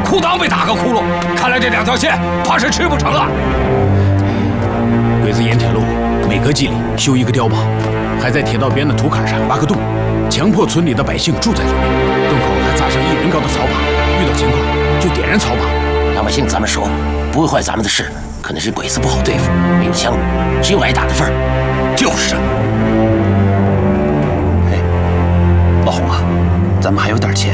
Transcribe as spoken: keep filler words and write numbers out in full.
裤裆被打个窟窿，看来这两条线怕是吃不成了。 鬼子沿铁路每个季里修一个碉堡，还在铁道边的土坎上挖个洞，强迫村里的百姓住在里面。洞口还扎上一人高的草把，遇到情况就点燃草把。 老百姓咱们说不会坏咱们的事，可能是鬼子不好对付，没有枪，只有挨打的份儿。 就是。 哎，老洪啊，咱们还有点钱。